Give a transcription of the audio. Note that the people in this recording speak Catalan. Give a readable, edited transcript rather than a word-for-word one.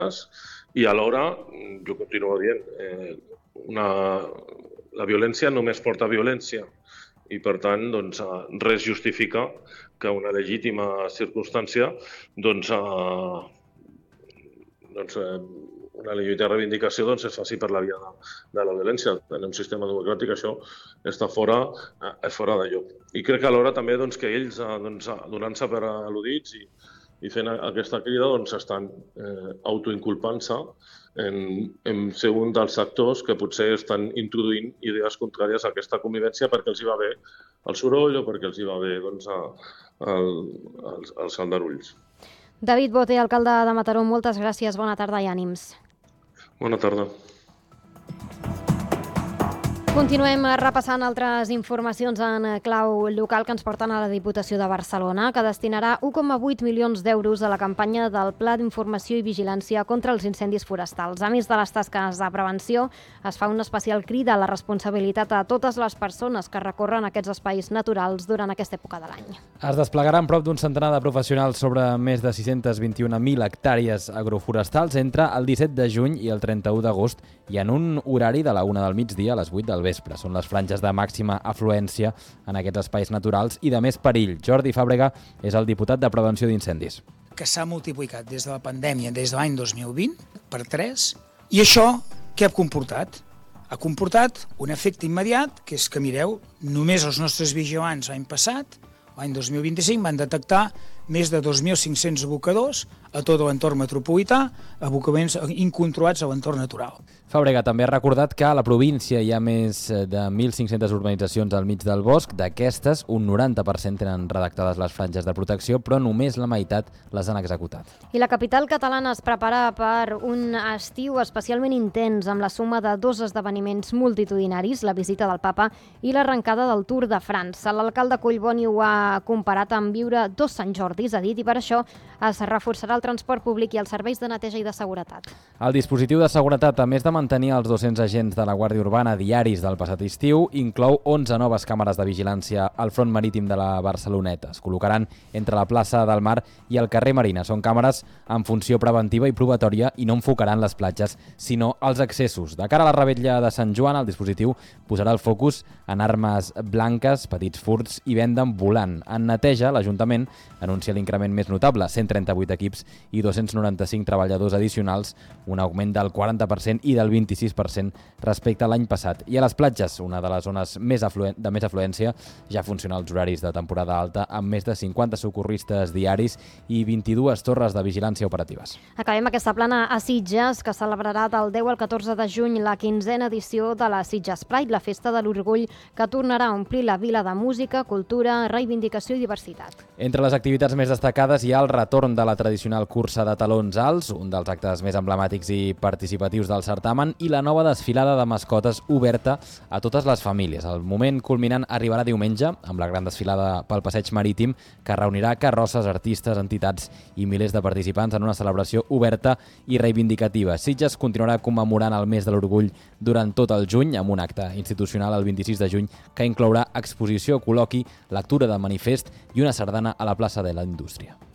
i alhora, jo continuo dient, la violència només porta violència i, per tant, doncs, res justifica que una legítima circumstància una legítima reivindicació es faci per la via de la violència. En un sistema democràtic això està fora de lloc. I crec que alhora també que ells, donant-se per al·ludits i fent aquesta crida, estan autoinculpant-se en ser un dels actors que potser estan introduint idees contràries a aquesta convivència perquè els hi va bé el soroll o perquè els hi va bé els aldarulls. David Boté, alcalde de Mataró, moltes gràcies, bona tarda i ànims. Bona tarda. Continuem repassant altres informacions en clau local que ens porten a la Diputació de Barcelona, que destinarà 1,8 milions d'euros a la campanya del Pla d'Informació i Vigilància contra els incendis forestals. A més de les tasques de prevenció, es fa una especial crida a la responsabilitat a totes les persones que recorren aquests espais naturals durant aquesta època de l'any. Es desplegaran prop d'un centenar de professionals sobre més de 621.000 hectàrees agroforestals entre el 17 de juny i el 31 d'agost i en un horari de la 1 del migdia a les 8 del vespre. Són les franges de màxima afluència en aquests espais naturals i de més perill. Jordi Fàbrega és el diputat de Prevenció d'Incendis. Que s'ha multiplicat des de la pandèmia, des de l'any 2020, per 3, i això què ha comportat? Ha comportat un efecte immediat, que és que, mireu, només els nostres vigilants l'any passat, l'any 2025, van detectar més de 2.500 abocadors a tot l'entorn metropolità, abocaments incontrolats a l'entorn natural. Fàbrega també ha recordat que a la província hi ha més de 1.500 urbanitzacions al mig del bosc. D'aquestes, un 90% tenen redactades les franges de protecció, però només la meitat les han executat. I la capital catalana es prepara per un estiu especialment intens amb la suma de 2 esdeveniments multitudinaris, la visita del papa i l'arrencada del Tour de França. L'alcalde Collboni ho ha comparat amb viure 2 Sant Jordis, ha dit, i per això es reforçarà el transport públic i els serveis de neteja i de seguretat. El dispositiu de seguretat, a més de mantenir els 200 agents de la Guàrdia Urbana diaris del passat estiu, inclou 11 noves càmeres de vigilància al front marítim de la Barceloneta. Es col·locaran entre la plaça del Mar i el carrer Marina. Són càmeres amb funció preventiva i probatòria i no enfocaran les platges, sinó els accessos. De cara a la revetlla de Sant Joan, el dispositiu posarà el focus en armes blanques, petits furts i venda ambulant. En neteja, l'Ajuntament anuncia l'increment més notable, 138 equips i 295 treballadors addicionals, un augment del 40% i del 26% respecte a l'any passat. I a les platges, una de les zones de més afluència, ja funcionen els horaris de temporada alta amb més de 50 socorristes diaris i 22 torres de vigilància operatives. Acabem aquesta plana a Sitges, que celebrarà del 10 al 14 de juny la 15a edició de la Sitges Pride, la festa de l'orgull que tornarà a omplir la vila de música, cultura, reivindicació i diversitat. Entre les activitats més destacades hi ha el retorn de la tradicional cursa de talons alts, un dels actes més emblemàtics i participatius del certamen, i la nova desfilada de mascotes oberta a totes les famílies. El moment culminant arribarà diumenge amb la gran desfilada pel passeig marítim que reunirà carrosses, artistes, entitats i milers de participants en una celebració oberta i reivindicativa. Sitges continuarà commemorant el mes de l'orgull durant tot el juny amb un acte institucional el 26 de juny que inclourà exposició, col·loqui, lectura de manifest i una sardana a la plaça de la Indústria.